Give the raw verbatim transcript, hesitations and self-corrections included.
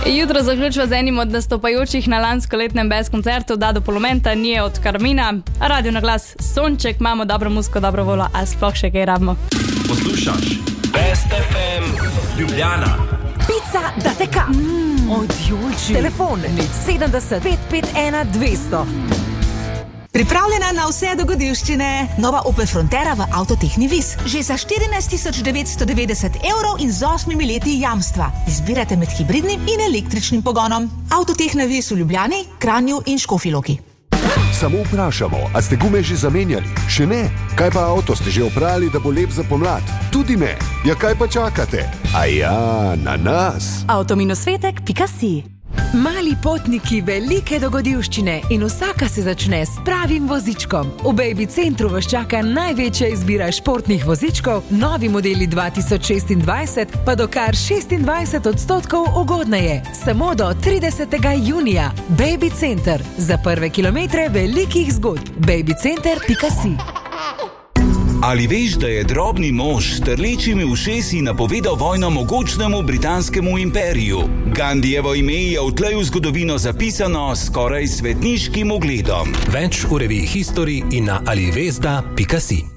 Jutro zaključva z enim od nastopajočih na lanskoletnem Best koncertu Dado Polomenta, nije od Karmina. Radio na glas Sonček, imamo dobro muziko, dobro voljo, a sploh še kaj rabimo. Poslušaš Best ef em Ljubljana. Pica da te ka. Mm, od Julči. Telefon nič sedemdeset pet pet ena dvesto. Pripravljena na vse dogodivščine. Nova Opel Frontera v Avtotehni Vis. Že za štirinajst tisoč devetsto devetdeset evrov in z osmimi leti jamstva. Izbirate med hibridnim in električnim pogonom. Avtotehna Vis v Ljubljani, Kranju in Škofji Loki. Samo vprašamo, a ste gume že zamenjali? Še ne? Kaj pa avto ste že oprali, da bo lep za pomlad? Tudi ne. Ja, kaj pa čakate? A ja, na nas. avto svetek pika si. Mali potniki, velike dogodivščine in vsaka se začne s pravim vozičkom. V Baby Centru vas čaka največja izbira športnih vozičkov, novi modeli dva tisoč šestindvajset pa do kar šestindvajset odstotkov ugodneje. Samo do tridesetega junija. Baby Center. Za prve kilometre velikih zgodb. baby center pika si. Ali veš, da je drobni mož s trlečimi ušesi napovedal vojno mogočnemu britanskemu imperiju? Gandijevo ime je odtlej v zgodovino zapisano skoraj svetniškim ugledom. Več v reviji History in na alivesda pika si.